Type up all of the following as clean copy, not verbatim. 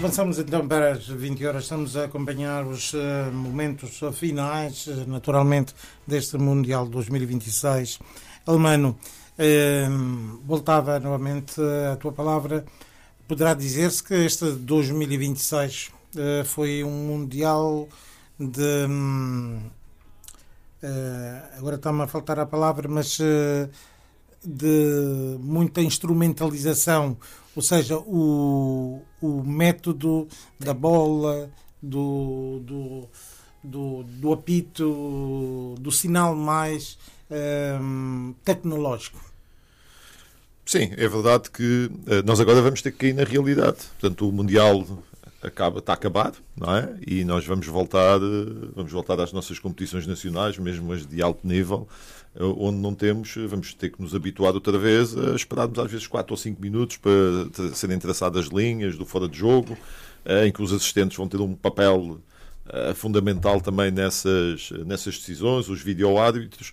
Avançamos então para as 20 horas. Estamos a acompanhar os momentos finais, naturalmente, deste Mundial 2026. Alemano, voltava novamente à tua palavra. Poderá dizer-se que este 2026 foi um Mundial de... agora está-me a faltar a palavra, mas de muita instrumentalização, ou seja, o método da bola, do apito, do sinal mais tecnológico. Sim, é verdade que nós agora vamos ter que cair na realidade. Portanto, o Mundial está acabado, não é? E nós vamos voltar às nossas competições nacionais, mesmo as de alto nível, onde não temos, vamos ter que nos habituar outra vez a esperarmos às vezes 4 ou 5 minutos para serem traçadas linhas do fora de jogo, em que os assistentes vão ter um papel fundamental também nessas decisões, os vídeo-árbitros.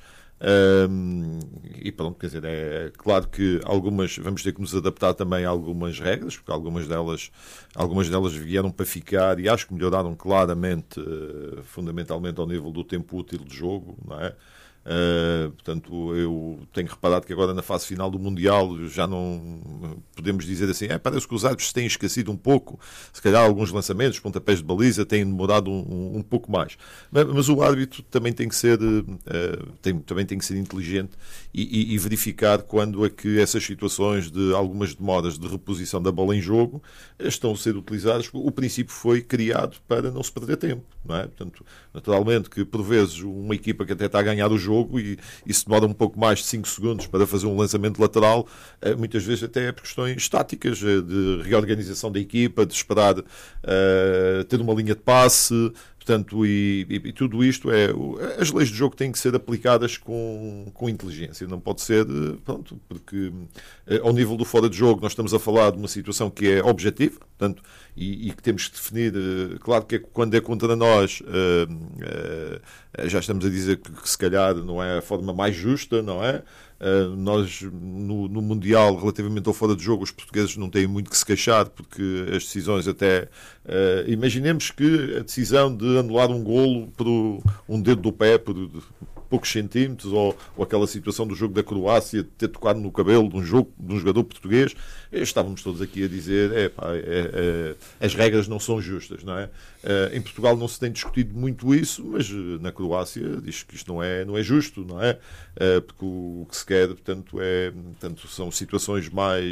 E pronto, quer dizer, é claro que vamos ter que nos adaptar também a algumas regras, porque algumas delas vieram para ficar e acho que melhoraram claramente, fundamentalmente ao nível do tempo útil de jogo, não é? Portanto, eu tenho reparado que agora na fase final do Mundial já não podemos dizer assim, parece que os árbitros têm esquecido um pouco, se calhar alguns lançamentos, pontapés de baliza têm demorado um pouco mais, mas o árbitro também tem que ser também tem que ser inteligente e verificar quando é que essas situações de algumas demoras de reposição da bola em jogo estão a ser utilizadas. O princípio foi criado para não se perder tempo, não é? Portanto, naturalmente que por vezes uma equipa que até está a ganhar o jogo e se demora um pouco mais de 5 segundos para fazer um lançamento lateral, muitas vezes até é por questões estáticas, de reorganização da equipa, de esperar ter uma linha de passe. Portanto, e tudo isto as leis do jogo têm que ser aplicadas com inteligência, não pode ser, pronto, porque ao nível do fora de jogo nós estamos a falar de uma situação que é objetiva, portanto, e que temos que definir, claro que quando é contra nós, já estamos a dizer que se calhar não é a forma mais justa, não é? Nós, no Mundial, relativamente ao fora de jogo, os portugueses não têm muito que se queixar, porque as decisões até... imaginemos que a decisão de anular um golo por um dedo do pé, por poucos centímetros, ou aquela situação do jogo da Croácia, de ter tocado no cabelo de um jogador português, estávamos todos aqui a dizer, as regras não são justas, não é? Em Portugal não se tem discutido muito isso, mas na Croácia diz que isto não é justo, não é? Porque o que se quer, portanto, são situações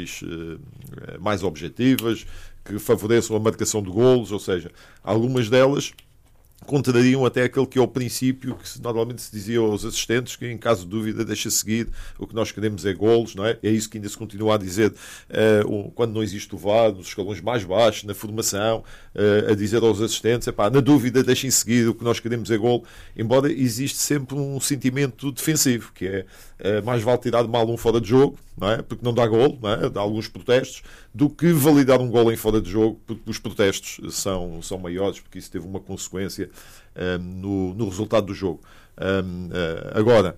mais objetivas, que favoreçam a marcação de golos, ou seja, algumas delas contrariam até aquele que é o princípio que normalmente se dizia aos assistentes, que em caso de dúvida deixa seguir, o que nós queremos é golos, não é? É isso que ainda se continua a dizer quando não existe o VAR, nos escalões mais baixos, na formação, a dizer aos assistentes, na dúvida deixem seguir, o que nós queremos é golo, embora existe sempre um sentimento defensivo, que é mais vale tirar de mal um fora de jogo, não é? Porque não dá golo, não é? Dá alguns protestos, do que validar um golo em fora de jogo, porque os protestos são maiores, porque isso teve uma consequência no resultado do jogo. Agora,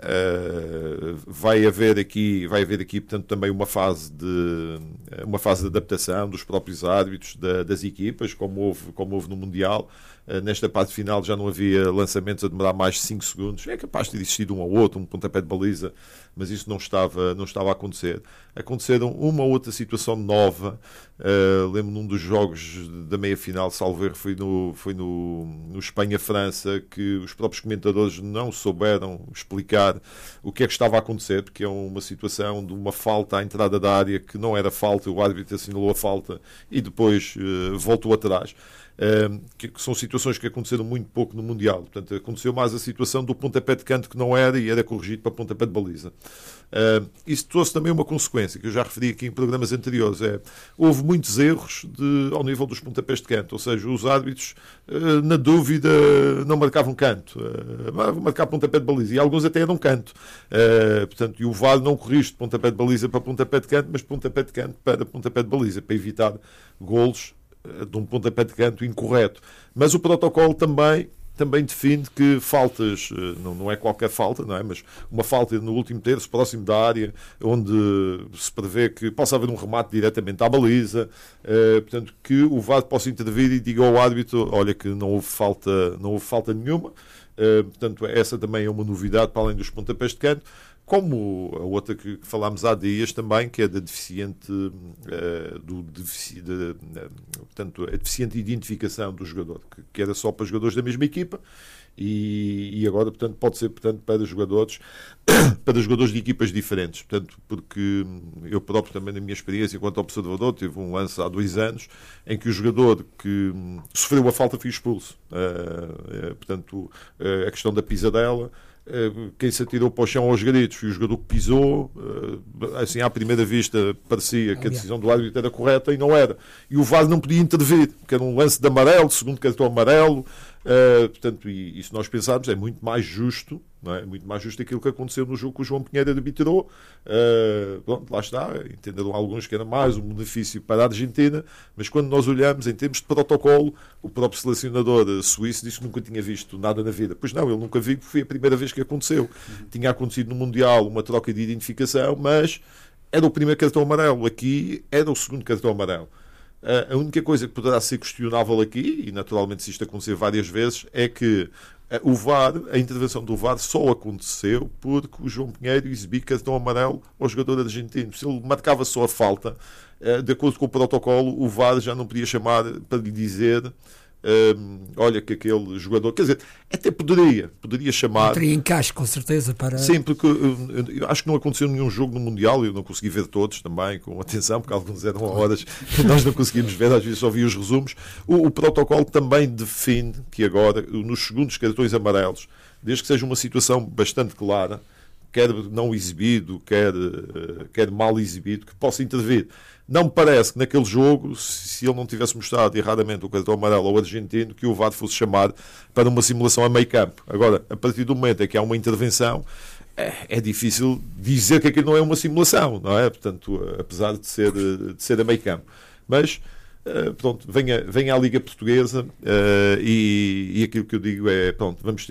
vai haver aqui, portanto, também uma fase de adaptação dos próprios árbitros, das equipas, como houve no Mundial. Nesta parte final já não havia lançamentos a demorar mais de 5 segundos. É capaz de ter existido um ou outro, um pontapé de baliza, mas isso não estava a acontecer. Aconteceram uma ou outra situação nova. Lembro num dos jogos da meia-final, salvo erro, foi no Espanha-França, que os próprios comentadores não souberam explicar o que é que estava a acontecer, porque é uma situação de uma falta à entrada da área que não era falta, o árbitro assinalou a falta e depois voltou atrás. Que são situações que aconteceram muito pouco no Mundial. Portanto, aconteceu mais a situação do pontapé de canto que não era e era corrigido para pontapé de baliza. Isso trouxe também uma consequência que eu já referi aqui em programas anteriores. Houve muitos erros ao nível dos pontapés de canto, ou seja, os árbitros na dúvida não marcavam canto, marcavam pontapé de baliza, e alguns até eram canto. Portanto, e o VAR não corrige de pontapé de baliza para pontapé de canto, mas pontapé de canto para pontapé de baliza, para evitar golos de um pontapé de canto incorreto. Mas o protocolo também também define que faltas, não é qualquer falta, não é? Mas uma falta no último terço, próximo da área, onde se prevê que possa haver um remate diretamente à baliza, portanto, que o VAR possa intervir e diga ao árbitro, olha que não houve falta nenhuma. Portanto, essa também é uma novidade para além dos pontapés de canto, como a outra que falámos há dias também, que é da portanto, a deficiente identificação do jogador, que era só para jogadores da mesma equipa, e agora, portanto, pode ser, portanto, para jogadores de equipas diferentes. Portanto, porque eu próprio também, na minha experiência enquanto observador, tive um lance há 2 anos em que o jogador que sofreu a falta foi expulso. Portanto, a questão da pisadela, quem se atirou para o chão aos gritos e o jogador que pisou, assim, à primeira vista parecia que a decisão do árbitro era correta e não era. E o VAR não podia intervir, porque era um lance de amarelo, segundo cartão amarelo. Portanto, e se nós pensarmos, é muito mais justo, não é? Muito mais justo aquilo que aconteceu no jogo que o João Pinheiro arbitrou. Pronto, lá está, entenderam alguns que era mais um benefício para a Argentina, mas quando nós olhamos em termos de protocolo, o próprio selecionador suíço disse que nunca tinha visto nada na vida. Pois não, ele nunca viu, porque foi a primeira vez que aconteceu. Tinha acontecido no Mundial uma troca de identificação, mas era o primeiro cartão amarelo. Aqui era o segundo cartão amarelo. A única coisa que poderá ser questionável aqui, e naturalmente se isto acontecer várias vezes, é que o VAR, a intervenção do VAR só aconteceu porque o João Pinheiro exibiu cartão amarelo ao jogador argentino. Se ele marcava só a falta, de acordo com o protocolo, o VAR já não podia chamar para lhe dizer olha que aquele jogador, quer dizer, até poderia chamar. Teria encaixe, com certeza, para... Sim, porque eu acho que não aconteceu nenhum jogo no Mundial, eu não consegui ver todos também, com atenção, porque alguns eram horas que nós não conseguimos ver, às vezes só vi os resumos. O protocolo também define que agora, nos segundos cartões amarelos, desde que seja uma situação bastante clara, quer não exibido, quer mal exibido, que possa intervir. Não me parece que naquele jogo, se ele não tivesse mostrado erradamente o cartão amarelo ao argentino, que o VAR fosse chamado para uma simulação a meio campo. Agora, a partir do momento em que há uma intervenção, é difícil dizer que aquilo não é uma simulação, não é? Portanto, apesar de ser a meio campo. Mas, pronto, venha à Liga Portuguesa e aquilo que eu digo é, pronto, vamos ter